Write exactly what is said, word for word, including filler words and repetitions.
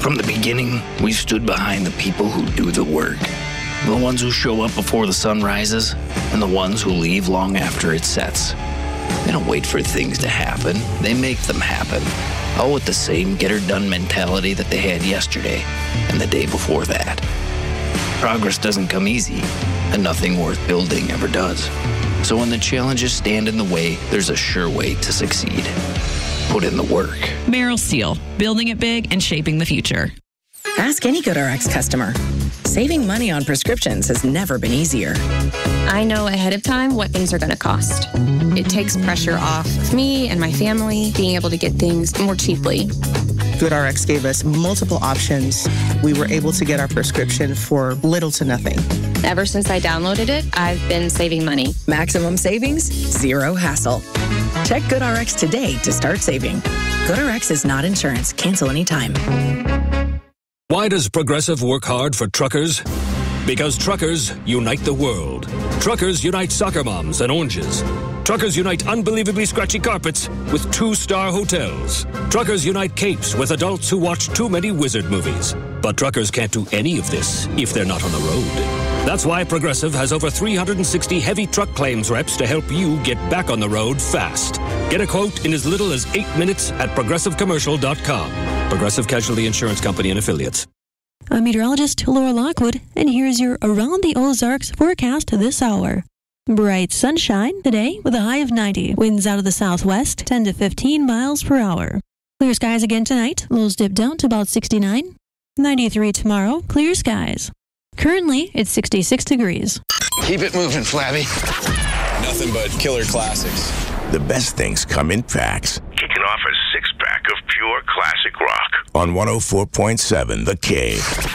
From the beginning, we've stood behind the people who do the work. The ones who show up before the sun rises, and the ones who leave long after it sets. They don't wait for things to happen, they make them happen. All with the same get-her-done mentality that they had yesterday and the day before that. Progress doesn't come easy, and nothing worth building ever does. So when the challenges stand in the way, there's a sure way to succeed. Put in the work. Merrill Steel, building it big and shaping the future. Ask any GoodRx customer. Saving money on prescriptions has never been easier. I know ahead of time what things are going to cost. It takes pressure off of me and my family being able to get things more cheaply. GoodRx gave us multiple options. We were able to get our prescription for little to nothing. Ever since I downloaded it, I've been saving money. Maximum savings, zero hassle. Check GoodRx today to start saving. GoodRx is not insurance. Cancel anytime. Why does Progressive work hard for truckers? Because truckers unite the world. Truckers unite soccer moms and oranges. Truckers unite unbelievably scratchy carpets with two-star hotels. Truckers unite capes with adults who watch too many wizard movies. But truckers can't do any of this if they're not on the road. That's why Progressive has over three hundred sixty heavy truck claims reps to help you get back on the road fast. Get a quote in as little as eight minutes at progressive commercial dot com. Progressive Casualty Insurance Company and Affiliates. I'm meteorologist Laura Lockwood, and here's your Around the Ozarks forecast this hour. Bright sunshine today with a high of ninety. Winds out of the southwest, ten to fifteen miles per hour. Clear skies again tonight. Lows dip down to about sixty-nine. ninety-three tomorrow. Clear skies. Currently, it's sixty-six degrees. Keep it moving, Flabby. Nothing but killer classics. The best things come in packs. Kicking off a six-pack of pure classic rock. On one oh four point seven The Cave.